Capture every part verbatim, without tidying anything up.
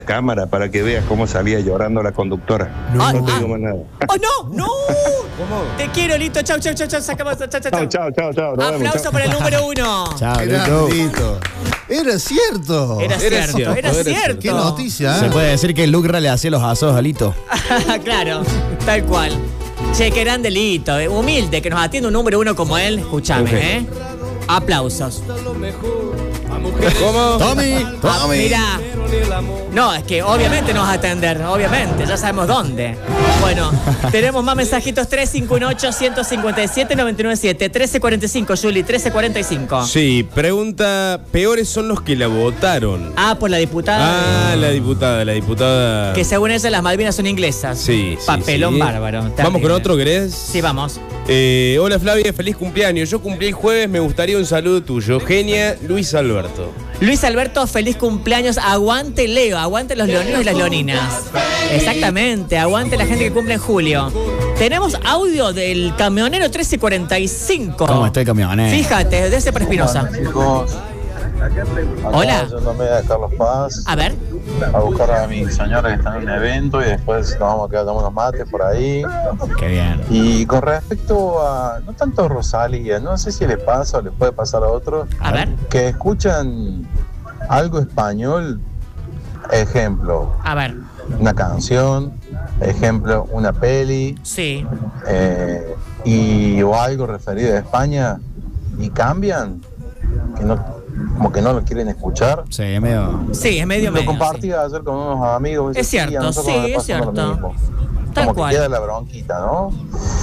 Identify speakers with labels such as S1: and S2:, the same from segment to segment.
S1: cámara para que veas cómo salía llorando la conductora.
S2: No,
S1: No te
S2: ah,
S1: digo más nada.
S2: ¡Oh, no! ¡No! ¿Cómo? Te quiero, Lito. Chau, chau, chau, chau. Sacamos. Chau, chau,
S1: Chao,
S2: chau.
S1: chao, chao, chao. Nos vemos,
S2: Aplauso
S1: chao.
S2: para el número uno.
S3: Chao,
S4: Era
S3: Lito.
S4: Lito. Era cierto.
S2: Era
S3: Era
S2: cierto,
S3: cierto,
S2: era
S3: era
S2: cierto.
S4: Qué noticia,
S3: Se
S4: ¿eh?
S3: puede decir que Lucra le hacía los asados a Lito.
S2: Claro, tal cual. Che, qué grande Lito, eh. Humilde, que nos atiende un número uno como él. Escúchame, ¿eh? Aplausos.
S3: ¿Cómo?
S4: Tommy,
S2: Ah,
S4: Tommy.
S2: mirá. No, es que obviamente nos va a atender, obviamente, ya sabemos dónde. Bueno, tenemos más mensajitos. Tres cinco uno ocho, uno cinco siete, nueve nueve siete. trece cuarenta y cinco, Juli, trece cuarenta y cinco.
S5: Sí, pregunta, peores son los que la votaron.
S2: Ah, por la diputada.
S5: Ah, la diputada, la diputada.
S2: Que según ella las Malvinas son inglesas.
S5: Sí, sí,
S2: Papelón
S5: sí.
S2: bárbaro.
S5: Vamos
S2: terrible.
S5: con otro, ¿querés?
S2: Sí, vamos.
S5: Eh, hola Flavia, feliz cumpleaños. Yo cumplí el jueves, me gustaría un saludo tuyo. Genia, Luis Alberto.
S2: Luis Alberto, feliz cumpleaños. Aguante Leo, aguante los leoninos y las leoninas. Exactamente, aguante la gente que cumple en julio. Tenemos audio del camionero trece cuarenta y cinco.
S3: ¿Cómo está el camionero?
S2: Fíjate, de ese para Espinosa.
S6: Chicos,
S2: Hola.
S6: yéndome a Carlos Paz
S2: A ver.
S6: a buscar a mi señora que está en un evento y después nos vamos a quedar tomando unos mates por ahí.
S3: Qué bien.
S6: Y con respecto a, no tanto a Rosalía, no sé si le pasa o les puede pasar a otros,
S2: A ver.
S6: que escuchan algo español, ejemplo,
S2: A ver.
S6: una canción, ejemplo, una peli,
S2: Sí.
S6: eh, y, o algo referido a España, y cambian, que no, como que no lo quieren escuchar.
S3: Sí, es medio.
S2: Sí, es medio
S6: Lo
S2: medio.
S6: compartí ayer con unos amigos.
S2: Es cierto,
S6: a nosotros
S2: sí,
S6: nos
S2: es
S6: pasa lo
S2: cierto.
S6: mismo.
S2: Tal
S6: Como
S2: cual.
S6: que queda la bronquita, ¿no?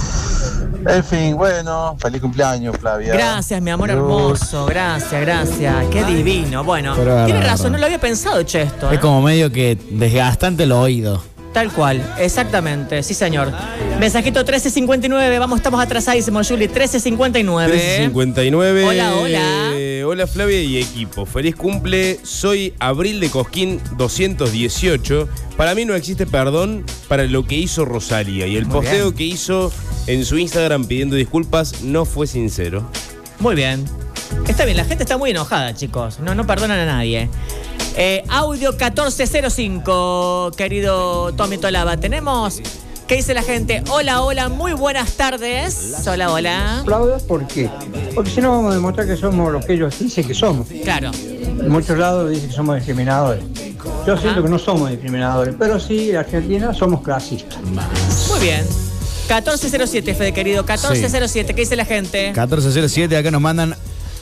S6: En fin, bueno, feliz cumpleaños, Flavia.
S2: Gracias, mi amor
S6: Adiós.
S2: hermoso. Gracias, gracias. Qué divino. Bueno,
S3: Pero
S2: tiene
S3: bárbaro.
S2: razón, no lo había pensado, che, esto. ¿eh?
S3: Es como medio que desgastante el oído.
S2: Tal cual, exactamente, sí señor. Mensajito trece cincuenta y nueve, vamos, estamos atrasadísimos, Juli, trece cincuenta y nueve.
S5: trece cincuenta y nueve.
S2: Hola, hola.
S5: Eh, hola Flavia y equipo. Feliz cumple. Soy Abril de Cosquín doscientos dieciocho. Para mí no existe perdón para lo que hizo Rosalía. Y el
S2: Muy
S5: posteo
S2: bien.
S5: que hizo en su Instagram pidiendo disculpas no fue sincero.
S2: Muy bien. Está bien, la gente está muy enojada, chicos. No, no perdonan a nadie. Eh, audio catorce cero cinco, querido Tommy Tolaba. Tenemos. ¿Qué dice la gente? Hola, hola, muy buenas tardes. Hola, hola.
S7: Aplaudas, ¿por qué? Porque si no vamos a demostrar que somos lo que ellos dicen que somos.
S2: Claro.
S7: En muchos lados dicen que somos discriminadores. Yo siento que no somos discriminadores, pero sí, en Argentina somos clasistas.
S2: Muy bien. catorce cero siete, Fede, querido. catorce cero siete, ¿qué dice la gente?
S3: catorce cero siete, acá nos mandan.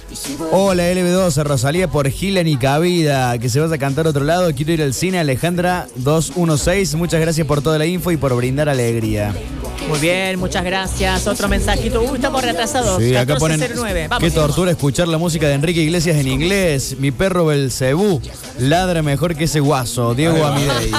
S3: Hola L B doce, Rosalía por Gila ni Cabida, que se vaya a cantar a otro lado, quiero ir al cine, Alejandra dos uno seis, muchas gracias por toda la info y por brindar alegría.
S2: Muy bien, muchas gracias. Otro mensajito. Uy, estamos retrasados.
S3: Sí, acá ponen,
S2: catorce cero nueve. Vamos,
S3: qué
S2: seguimos.
S3: tortura escuchar la música de Enrique Iglesias en inglés, mi perro Belcebú, ladra mejor que ese guaso, Diego Amidei.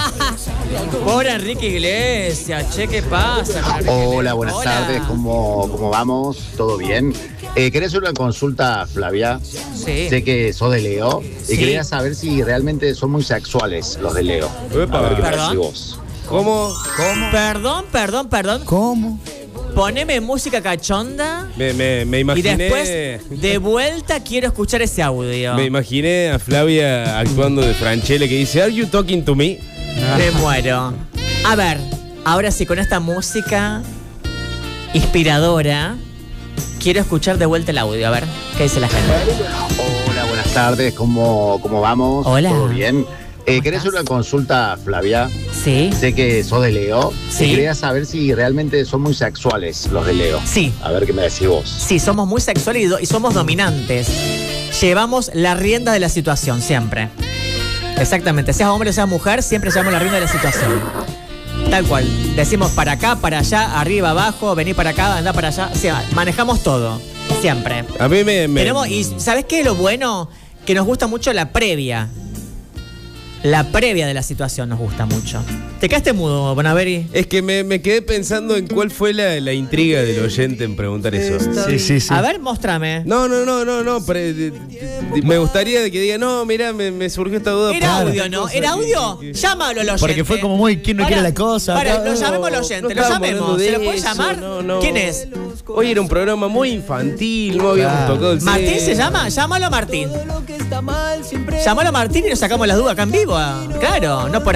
S2: Pobre Enrique Iglesias, che, ¿qué pasa? con Enrique
S8: Hola,
S2: Iglesias?
S8: buenas
S2: Hola.
S8: tardes, ¿cómo, ¿cómo vamos? ¿Todo bien? Eh, ¿Querés hacer una consulta, Flavia?
S2: Sí.
S8: Sé que sos de Leo
S2: Sí.
S8: y quería saber si realmente son muy sexuales los de Leo.
S5: Epa.
S8: A ver qué me
S2: Perdón.
S8: decís vos.
S5: ¿Cómo?
S2: Perdón, perdón, perdón.
S3: ¿Cómo?
S2: Poneme música cachonda
S5: Me, me, me
S2: y
S5: imaginé.
S2: después de vuelta quiero escuchar ese audio.
S5: Me imaginé a Flavia actuando de Franchelle que dice, ¿Are you talking to me?
S2: Me muero. A ver, ahora sí, con esta música inspiradora, quiero escuchar de vuelta el audio. A ver, ¿qué dice la gente?
S8: Hola, buenas tardes, ¿cómo, cómo vamos?
S2: Hola.
S8: ¿Todo bien? Eh,
S2: ¿Cómo
S8: ¿Querés
S2: estás?
S8: hacer una consulta, Flavia?
S2: Sí,
S8: Sé que sos de Leo
S2: Sí.
S8: y quería saber si realmente son muy sexuales los de Leo.
S2: sí.
S8: A ver qué me decís vos.
S2: Sí, somos muy sexuales y, do- y somos dominantes. Llevamos la rienda de la situación, siempre. Exactamente. Seas hombre o seas mujer, siempre llevamos la rienda de la situación. Tal cual. Decimos para acá, para allá, arriba, abajo, vení para acá, andá para allá. O sea, manejamos todo. Siempre.
S5: A mí me... me-
S2: Tenemos, y ¿sabes qué es lo bueno? Que nos gusta mucho la previa. La previa de la situación nos gusta mucho. ¿Te quedaste mudo, Bonaveri?
S5: Es que me, me quedé pensando en cuál fue la, la intriga del oyente en preguntar eso.
S3: Sí, sí, sí.
S2: A ver, mostrame.
S5: No, no, no, no, no. pero, de- de- me gustaría que diga, no, mirá, me, me surgió esta duda.
S2: ¿Era
S5: por
S2: audio,
S5: tal
S2: no?
S5: cosa
S2: ¿Era
S5: que-
S2: audio?
S5: que-
S2: Llámalo al oyente.
S3: Porque fue como muy, ¿quién no
S2: Pará,
S3: quiere la cosa?
S2: Pará,
S3: No,
S2: lo llamemos al
S5: no
S2: oyente, lo
S5: estábamos
S2: llamemos.
S5: hablando de
S2: ¿Se lo puede
S5: eso,
S2: llamar?
S5: no, no.
S2: ¿Quién es?
S5: Hoy era un programa muy infantil, no habíamos
S3: Claro.
S5: tocado el
S2: ¿Martín
S5: tema.
S2: se llama? Llámalo a Martín. Llamalo a Martín y nos sacamos las dudas acá en vivo. ah. Claro, no por